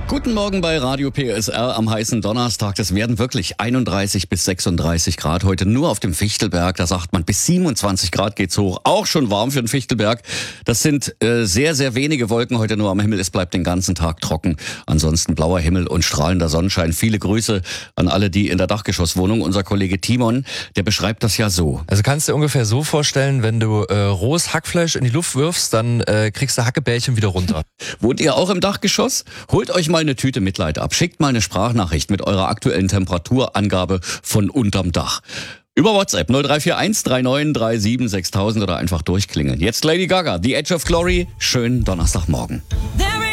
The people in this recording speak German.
Guten Morgen bei Radio PSR am heißen Donnerstag. Das werden wirklich 31 bis 36 Grad heute nur auf dem Fichtelberg. Da sagt man, bis 27 Grad geht's hoch. Auch schon warm für den Fichtelberg. Das sind sehr, sehr wenige Wolken heute nur am Himmel. Es bleibt den ganzen Tag trocken. Ansonsten blauer Himmel und strahlender Sonnenschein. Viele Grüße an alle, die in der Dachgeschosswohnung. Unser Kollege Timon, der beschreibt das ja so. Also kannst du dir ungefähr so vorstellen, wenn du rohes Hackfleisch in die Luft wirfst, dann kriegst du Hackebällchen wieder runter. Wohnt ihr auch im Dachgeschoss? Holt euch mal eine Tüte Mitleid ab. Schickt mal eine Sprachnachricht mit eurer aktuellen Temperaturangabe von unterm Dach. Über WhatsApp 0341 3937 6000 oder einfach durchklingeln. Jetzt Lady Gaga, The Edge of Glory. Schönen Donnerstagmorgen.